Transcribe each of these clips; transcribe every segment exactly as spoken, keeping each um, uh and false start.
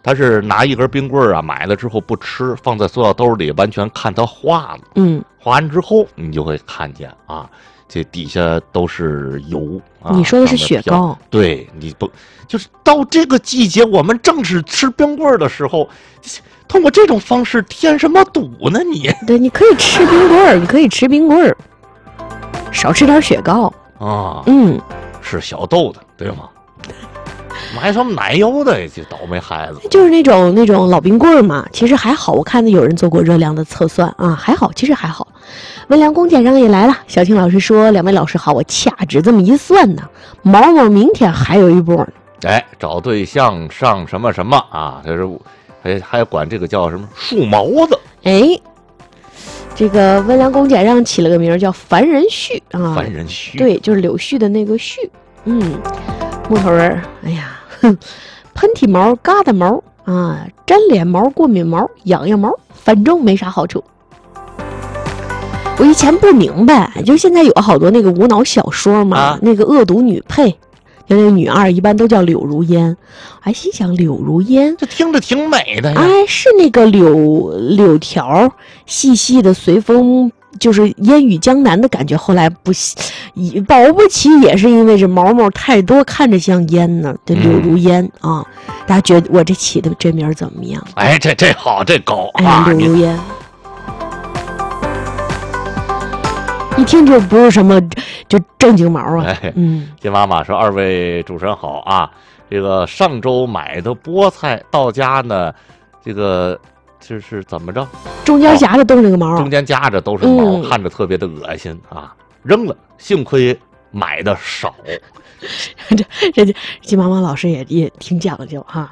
他是拿一根冰棍啊，买了之后不吃，放在塑料兜里，完全看它化了。 嗯， 化完之后，你就会看见啊，这底下都是油啊。 你说的是雪糕？ 对，你不就是到这个季节，我们正是吃冰棍的时候，通过这种方式添什么堵呢？你对，你可以吃冰棍儿，你可以吃冰棍儿，少吃点雪糕啊。 嗯， 吃小豆的，对吗？买什么奶油的，这倒霉孩子。 就是那种那种老冰棍儿嘛，其实还好。我看到有人做过热量的测算啊，还好，其实还好。温良恭俭让也来了，小青老师说：“两位老师好，我掐指这么一算呢，毛毛明天还有一波呢。” 哎，找对象上什么什么啊？这是还还管这个叫什么树毛子？ 哎，这个温良恭俭让起了个名儿叫凡人絮啊， 凡人絮， 对，就是柳絮的那个絮。嗯，木头人，哎呀，哼，喷嚏毛、疙瘩毛啊，粘脸毛、过敏毛、痒痒毛，反正没啥好处。我以前不明白，就现在有好多那个无脑小说嘛，啊、那个恶毒女配，就那个女二一般都叫柳如烟，还心想柳如烟， 这听着挺美的呀。 哎，是那个柳柳条，细细的随风。就是烟雨江南的感觉，后来不保不齐也是因为这毛毛太多，看着像烟呢，这柳如烟、嗯、啊！大家觉得我这起的这名怎么样？ 哎，这这好，这高啊！哎，柳如烟，一听就不是什么就正经毛啊。 哎、 嗯， 金妈妈说：“二位主持人好啊，这个上周买的菠菜到家呢，这个。”这是怎么着？ 中间夹着都是那个毛、哦， 中间夹着都是毛，嗯、看着特别的恶心啊！扔了，幸亏买的少。 这这金妈妈老师也也挺讲究哈，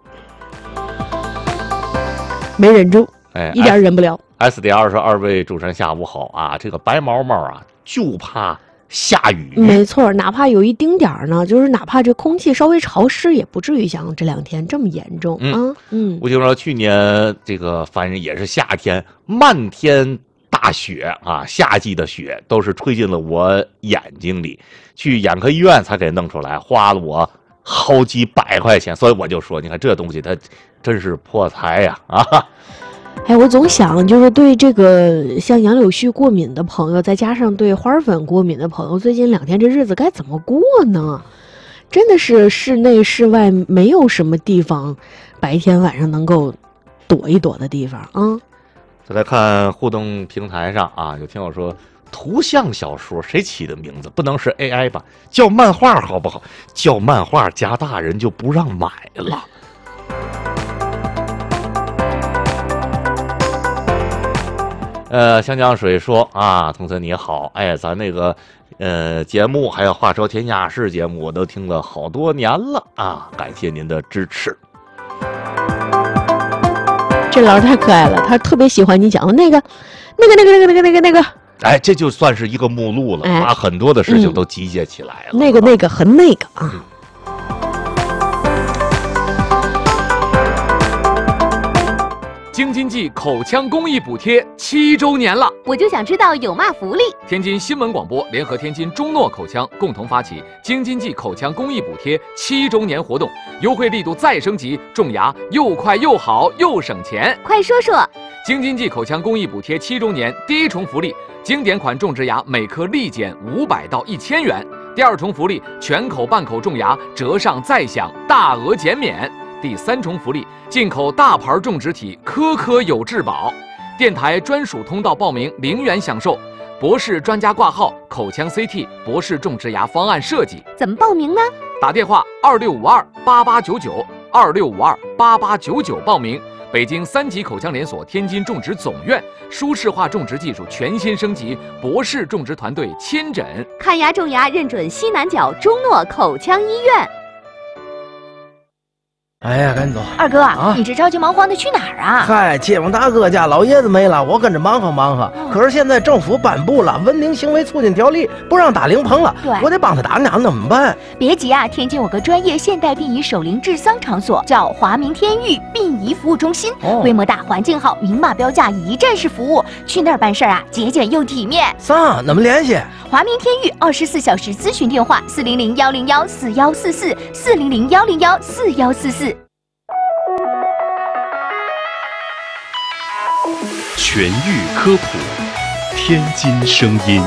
没忍住， 哎， 一点忍不了。 S D 二说：“二位主持人下午好啊，这个白毛毛啊，就怕。”下雨， 没错，哪怕有一丁点儿呢，就是哪怕这空气稍微潮湿，也不至于像这两天这么严重、嗯、啊。嗯， 我听说去年这个反正也是夏天，漫天大雪啊，夏季的雪都是吹进了我眼睛里，去眼科医院才给弄出来，花了我好几百块钱，所以我就说，你看这东西它真是破财呀 啊, 啊！ 哎，我总想，就是对这个像杨柳絮过敏的朋友，再加上对花粉过敏的朋友，最近两天这日子该怎么过呢？真的是室内室外没有什么地方，白天晚上能够躲一躲的地方啊。 再来看互动平台上啊，有听友说，图像小说谁起的名字？不能是 A I 吧？叫漫画好不好？叫漫画加大人就不让买了。呃，香江水说啊，同学你好，哎，咱那个呃节目还有话说天下事节目，我都听了好多年了啊，感谢您的支持。 这老师太可爱了，他特别喜欢你讲的那个、那个、那个、那个、那个、那个、那个。 哎，这就算是一个目录了， 哎、 把很多的事情都集结起来了。 嗯、那个、那个和那个啊。嗯京津冀口腔公益补贴七周年了， 我就想知道有嘛福利。 天津新闻广播联合天津中诺口腔共同发起京津冀口腔公益补贴七周年活动，优惠力度再升级，种牙又快又好又省钱。 快说说， 京津冀口腔公益补贴七周年第一重福利，经典款种植牙每颗立减五百到一千元；第二重福利，全口半口种牙折上再享，大额减免。第三重福利，进口大牌种植体，颗颗有质保。电台专属通道报名零元享受，博士专家挂号，口腔 C T 博士种植牙方案设计。 怎么报名呢？ 打电话二六五二八八九九二六五二八八九九报名。北京三级口腔连锁天津种植总院，舒适化种植技术全新升级，博士种植团队亲诊看牙种牙，认准西南角中诺口腔医院。 哎呀，赶紧走！ 二哥啊，你这着急忙慌的去哪儿啊？ 嗨，街坊大哥家老爷子没了，我跟着忙活忙活。嗯、可是现在政府颁布了《文明行为促进条例》，不让打灵棚了。 对， 我得帮他打，那怎么办？ 别急啊，天津有个专业现代殡仪守灵治丧场所，叫华明天域殡仪服务中心，哦、规模大，环境好，明码标价，一站式服务。去那儿办事儿啊，节俭又体面。 啥？怎么联系？ 华明天域二十四小时咨询电话：四零零幺零幺四幺四四四零零幺零幺四幺四四。 全域科普，天津声音。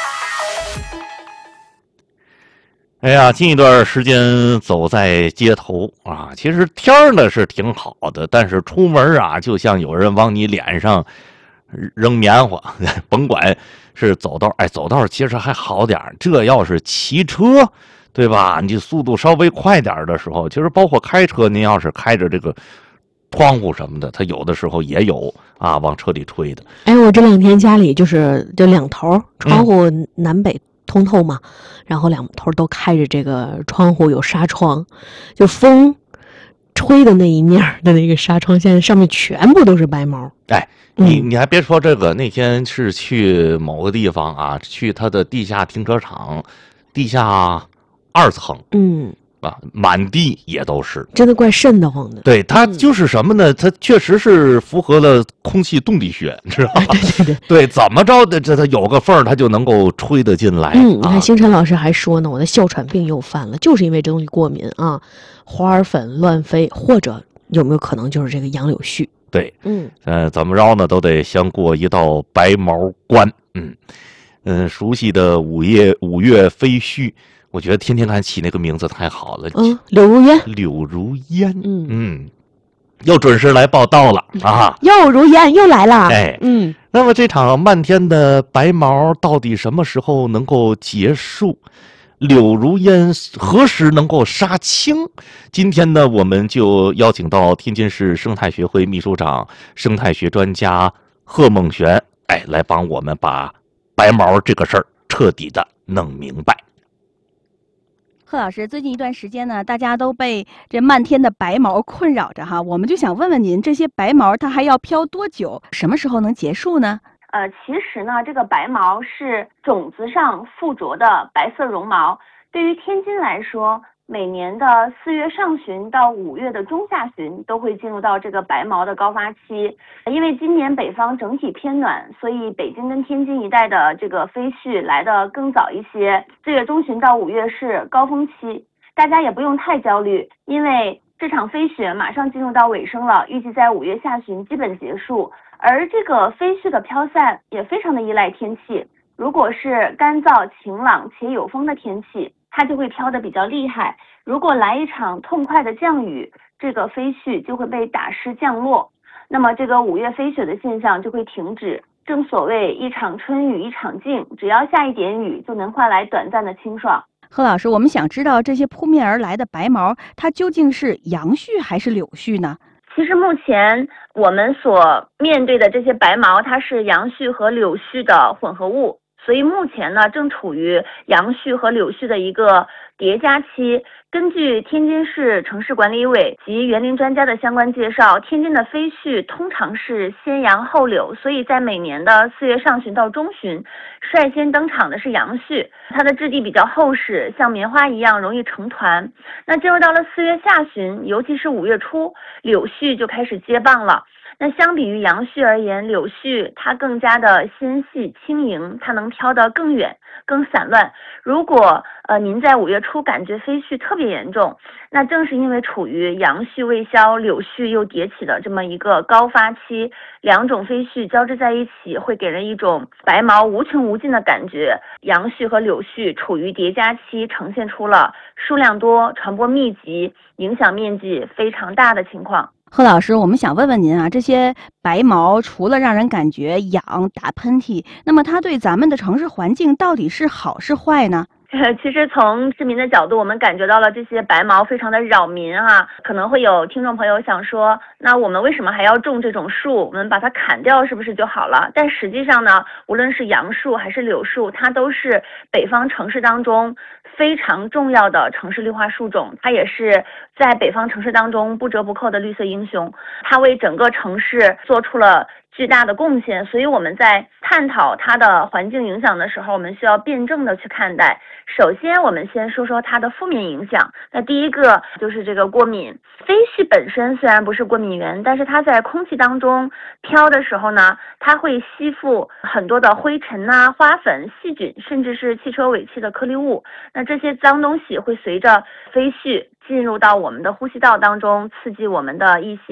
哎呀，近一段时间走在街头啊，其实天儿呢是挺好的，但是出门啊，就像有人往你脸上扔棉花，甭管是走道，哎，走道其实还好点儿，这要是骑车，对吧？你速度稍微快点的时候，其实包括开车，您要是开着这个窗户什么的，它有的时候也有啊，往车里吹的。 哎，我这两天家里就是就两头窗户南北通透嘛，嗯、然后两头都开着这个窗户，有纱窗，就风吹的那一面的那个纱窗，现在上面全部都是白毛。 哎，你你还别说这个，那天是去某个地方啊，去它的地下停车场，地下二层， 嗯。 啊，满地也都是， 真的怪瘆得慌的。 对，它就是什么呢？它确实是符合了空气动力学，你知道吗？ 对对对， 对，怎么着的，这它有个缝儿，它就能够吹得进来。 嗯，你看星辰老师还说呢，我的哮喘病又犯了，就是因为这东西过敏啊，花儿粉乱飞，或者有没有可能就是这个杨柳絮？ 对， 嗯， 呃，怎么着呢，都得先过一道白毛关。嗯嗯，熟悉的五月五月飞絮。我觉得天天看起那个名字太好了， 嗯，柳如烟， 柳如烟， 嗯嗯，又准时来报道了啊！ 又如烟又来了， 哎， 嗯， 那么这场漫天的白毛到底什么时候能够结束？柳如烟何时能够杀青？今天呢，我们就邀请到天津市生态学会秘书长、生态学专家贺梦璇，哎，来帮我们把白毛这个事儿彻底的弄明白。 贺老师，最近一段时间呢，大家都被这漫天的白毛困扰着哈，我们就想问问您，这些白毛它还要飘多久？什么时候能结束呢？ 呃，其实呢，这个白毛是种子上附着的白色绒毛。对于天津来说，每年的四月上旬到五月的中下旬都会进入到这个白毛的高发期。因为今年北方整体偏暖，所以北京跟天津一带的这个飞絮来得更早一些。四月中旬到五月是高峰期，大家也不用太焦虑，因为这场飞雪马上进入到尾声了，预计在五月下旬基本结束。而这个飞絮的飘散也非常的依赖天气，如果是干燥、晴朗且有风的天气，它就会飘得比较厉害。如果来一场痛快的降雨，这个飞絮就会被打湿降落，那么这个五月飞雪的现象就会停止。正所谓一场春雨一场静，只要下一点雨就能换来短暂的清爽。 贺老师，我们想知道这些扑面而来的白毛，它究竟是杨絮还是柳絮呢？ 其实目前我们所面对的这些白毛，它是杨絮和柳絮的混合物，所以目前呢正处于杨絮和柳絮的一个叠加期。根据天津市城市管理委及园林专家的相关介绍，天津的飞絮通常是先杨后柳，所以在每年的四月上旬到中旬，率先登场的是杨絮，它的质地比较厚实，像棉花一样容易成团。那进入到了四月下旬，尤其是五月初，柳絮就开始接棒了。那相比于杨絮而言，柳絮它更加的纤细轻盈，它能飘得更远更散乱。如果呃您在五月初感觉飞絮特别严重，那正是因为处于杨絮未消，柳絮又迭起的这么一个高发期，两种飞絮交织在一起，会给人一种白毛无穷无尽的感觉。杨絮和柳絮处于叠加期，呈现出了数量多、传播密集、影响面积非常大的情况。 贺老师，我们想问问您啊，这些白毛除了让人感觉痒、打喷嚏，那么它对咱们的城市环境到底是好是坏呢？ 其实从市民的角度，我们感觉到了这些白毛非常的扰民啊。可能会有听众朋友想说，那我们为什么还要种这种树？我们把它砍掉是不是就好了？但实际上呢，无论是杨树还是柳树，它都是北方城市当中非常重要的城市绿化树种，它也是在北方城市当中不折不扣的绿色英雄，它为整个城市做出了巨大的贡献。所以我们在探讨它的环境影响的时候，我们需要辩证的去看待。首先我们先说说它的负面影响。那第一个就是这个过敏。飞絮本身虽然不是过敏源，但是它在空气当中飘的时候呢，它会吸附很多的灰尘啊、花粉、细菌，甚至是汽车尾气的颗粒物。那这些脏东西会随着飞絮进入到我们的呼吸道当中，刺激我们的一些